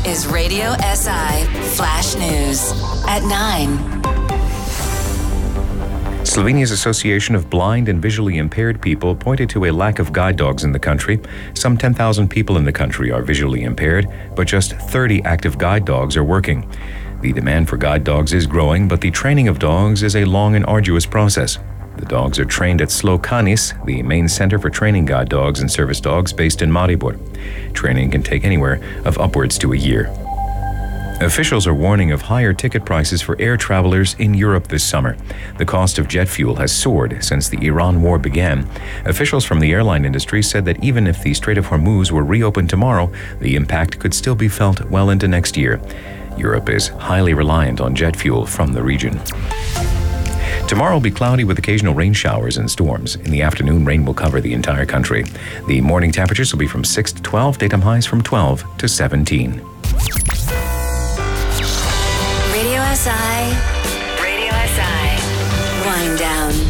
is Radio SI Flash News at 9. Slovenia's Association of Blind and Visually Impaired People pointed to a lack of guide dogs in the country. Some 10,000 people in the country are visually impaired, but just 30 active guide dogs are working. The demand for guide dogs is growing, but the training of dogs is a long and arduous process. The dogs are trained at Slokanis, the main center for training guide dogs and service dogs based in Maribor. Training can take anywhere of upwards to a year. Officials are warning of higher ticket prices for air travelers in Europe this summer. The cost of jet fuel has soared since the Iran war began. Officials from the airline industry said that even if the Strait of Hormuz were reopened tomorrow, the impact could still be felt well into next year. Europe is highly reliant on jet fuel from the region. Tomorrow will be cloudy with occasional rain showers and storms. In the afternoon, rain will cover the entire country. The morning temperatures will be from 6 to 12, daytime highs from 12 to 17. Radio SI